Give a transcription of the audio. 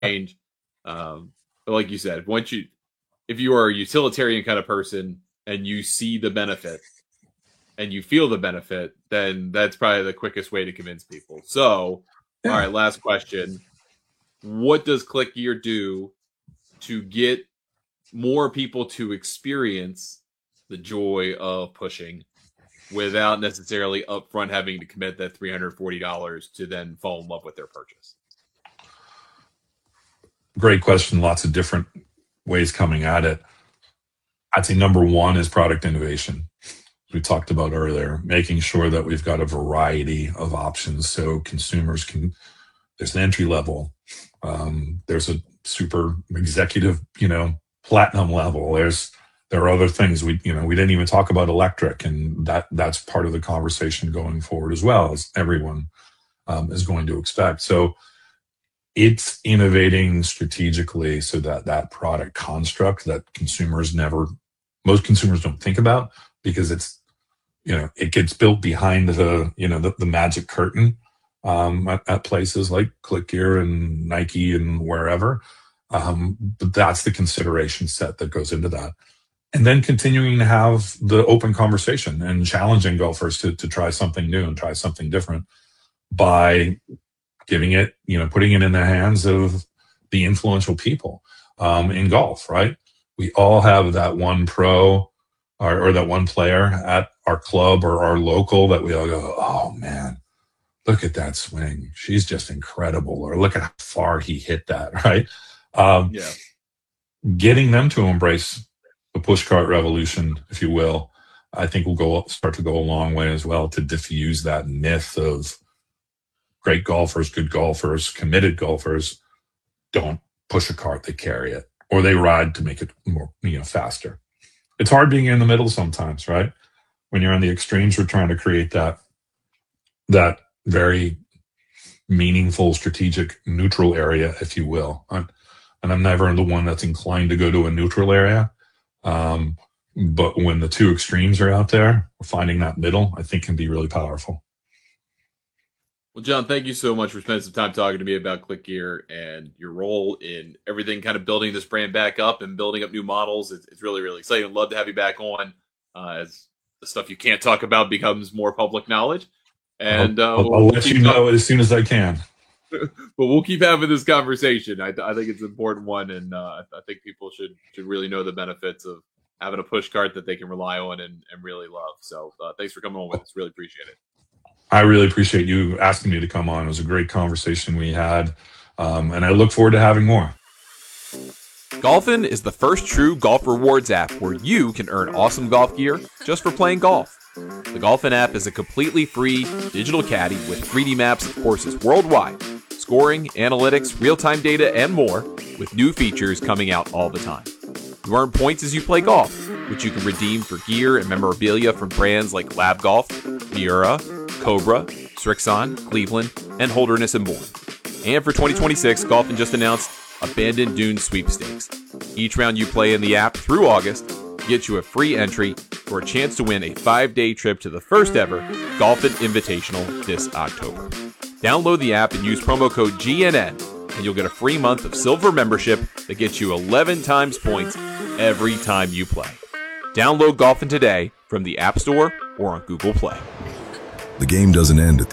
change. But like you said, if you are a utilitarian kind of person and you see the benefit and you feel the benefit, then that's probably the quickest way to convince people. So, all right, last question. What does ClickGear do to get more people to experience the joy of pushing without necessarily upfront having to commit that $340 to then fall in love with their purchase? Great question. Lots of different ways coming at it. I'd say number one is product innovation. We talked about earlier, making sure that we've got a variety of options so consumers can, there's an entry level, there's a super executive, platinum level. There are other things we didn't even talk about electric, and that's part of the conversation going forward as well, as everyone is going to expect. So it's innovating strategically so that product construct that most consumers don't think about, because it's, it gets built behind the magic curtain at places like ClickGear and Nike and wherever. But that's the consideration set that goes into that. And then continuing to have the open conversation and challenging golfers to try something new and try something different by giving it, putting it in the hands of the influential people in golf, right? We all have that one pro or that one player at our club or our local that we all go, oh man, look at that swing. She's just incredible. Or look at how far he hit that, right? Getting them to embrace the pushcart revolution, if you will, I think will start to go a long way as well to diffuse that myth of great golfers, good golfers, committed golfers don't push a cart, they carry it, or they ride to make it more, faster. It's hard being in the middle sometimes, right? When you're on the extremes, we're trying to create that very meaningful, strategic, neutral area, if you will. And I'm never the one that's inclined to go to a neutral area. But when the two extremes are out there, finding that middle, I think, can be really powerful. Well, John, thank you so much for spending some time talking to me about ClickGear and your role in everything, kind of building this brand back up and building up new models. It's really, really exciting. I'd love to have you back on as the stuff you can't talk about becomes more public knowledge. And I'll let you know as soon as I can. But we'll keep having this conversation. I think it's an important one, and I think people should really know the benefits of having a push cart that they can rely on and really love. So thanks for coming on with us. Really appreciate it. I really appreciate you asking me to come on. It was a great conversation we had, and I look forward to having more. Golfin is the first true golf rewards app where you can earn awesome golf gear just for playing golf. The Golfin app is a completely free digital caddy with 3D maps of courses worldwide, scoring, analytics, real-time data, and more, with new features coming out all the time. You earn points as you play golf, which you can redeem for gear and memorabilia from brands like Lab Golf, Miura, Cobra, Strixon, Cleveland, and Holderness and Bourne. And for 2026, Golfin just announced Abandoned Dunes Sweepstakes. Each round you play in the app through August gets you a free entry for a chance to win a 5-day trip to the first ever Golfin Invitational this October. Download the app and use promo code GNN, and you'll get a free month of silver membership that gets you 11 times points every time you play. Download Golfin today from the App Store or on Google Play. The game doesn't end at